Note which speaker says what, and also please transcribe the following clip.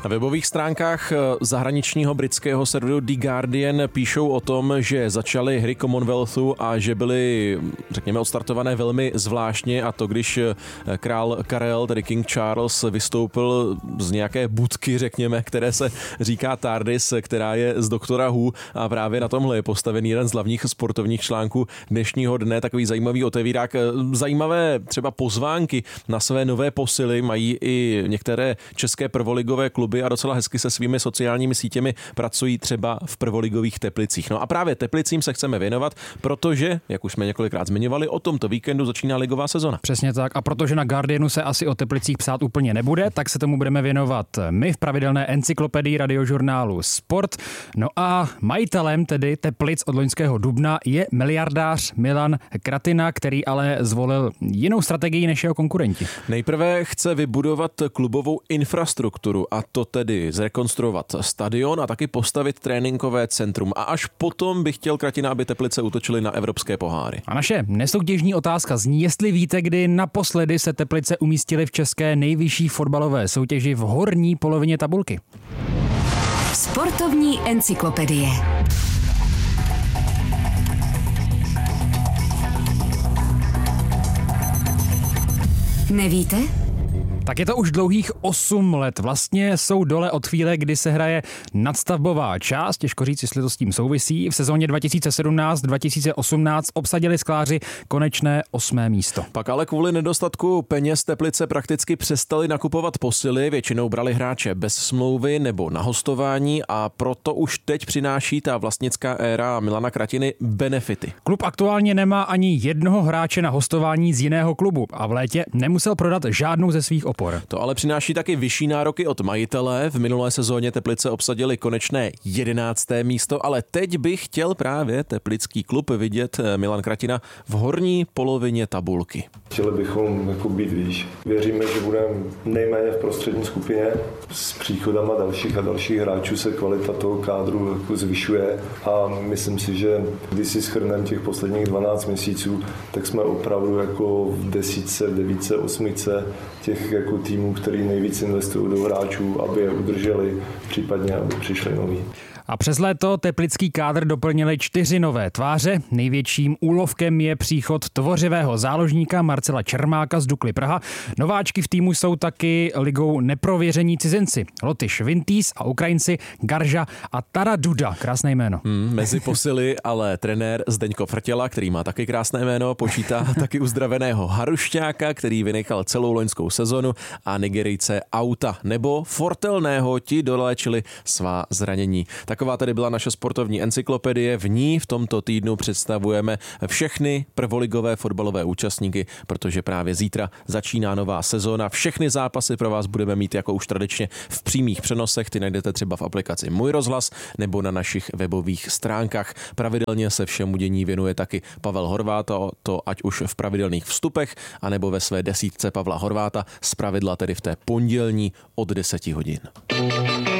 Speaker 1: Na webových stránkách zahraničního britského serveru The Guardian píšou o tom, že začaly hry Commonwealthu a že byly, řekněme, odstartované velmi zvláštně, a to když král Karel, tedy King Charles, vystoupil z nějaké budky, řekněme, které se říká TARDIS, která je z Doktora Who, a právě na tomhle je postavený jeden z hlavních sportovních článků dnešního dne, takový zajímavý otevírák. Zajímavé třeba pozvánky na své nové posily mají i některé české prvoligové kluby a docela hezky se svými sociálními sítěmi pracují třeba v prvoligových Teplicích. No a právě Teplicím se chceme věnovat, protože, jak už jsme několikrát zmiňovali, o tomto víkendu začíná ligová sezona.
Speaker 2: Přesně tak, a protože na Guardianu se asi o Teplicích psát úplně nebude, tak se tomu budeme věnovat my v pravidelné encyklopedii radiožurnálu Sport. No a majitelem tedy Teplic od loňského dubna je miliardář Milan Kratina, který ale zvolil jinou strategii než jeho konkurenti.
Speaker 1: Nejprve chce vybudovat klubovou infrastrukturu, a to tedy zrekonstruovat stadion a taky postavit tréninkové centrum. A až potom by chtěl Kratina, aby Teplice útočily na evropské poháry.
Speaker 2: A naše nesoutěžní otázka zní, jestli víte, kdy naposledy se Teplice umístily v české nejvyšší fotbalové soutěži v horní polovině tabulky.
Speaker 3: Sportovní encyklopedie. Nevíte?
Speaker 2: Tak je to už dlouhých 8 let. Vlastně jsou dole od chvíle, kdy se hraje nadstavbová část, těžko říct, jestli to s tím souvisí. V sezóně 2017-2018 obsadili skláři konečné 8. místo.
Speaker 1: Pak ale kvůli nedostatku peněz Teplice prakticky přestali nakupovat posily, většinou brali hráče bez smlouvy nebo na hostování, a proto už teď přináší ta vlastnická éra Milana Kratiny benefity.
Speaker 2: Klub aktuálně nemá ani jednoho hráče na hostování z jiného klubu a v létě nemusel prodat žádnou ze svých opor.
Speaker 1: To ale přináší taky vyšší nároky od majitele. V minulé sezóně Teplice obsadili konečné 11. místo, ale teď by chtěl právě teplický klub vidět Milan Kratina v horní polovině tabulky.
Speaker 4: Chtěli bychom být výš. Věříme, že budeme nejméně v prostřední skupině. S příchodama dalších a dalších hráčů se kvalita toho kádru zvyšuje a myslím si, že když si shrneme těch posledních 12 měsíců, tak jsme opravdu v 10, 9, 8 těch týmů, který nejvíc investují do hráčů, aby je udrželi, případně aby přišli noví.
Speaker 2: A přes léto teplický kádr doplnili 4 nové tváře. Největším úlovkem je příchod tvořivého záložníka Marcela Čermáka z Dukly Praha. Nováčky v týmu jsou taky ligou neprověření cizinci. Lotyš Vintýs a Ukrajinci Garža a Tara Duda. Krásné jméno.
Speaker 1: Mezi posily ale trenér Zdeňko Frtěla, který má taky krásné jméno, počítá taky uzdraveného Harušťáka, který vynechal celou loňskou sezonu, a Nigerijce Auta nebo Fortelného, ti doléčili svá zranění. Taková tedy byla naše sportovní encyklopedie. V ní v tomto týdnu představujeme všechny prvoligové fotbalové účastníky, protože právě zítra začíná nová sezóna. Všechny zápasy pro vás budeme mít jako už tradičně v přímých přenosech. Ty najdete třeba v aplikaci Můj rozhlas nebo na našich webových stránkách. Pravidelně se všemu dění věnuje taky Pavel Horváta, to ať už v pravidelných vstupech, anebo ve své desítce Pavla Horváta, zpravidla tedy v té pondělní od 10 hodin.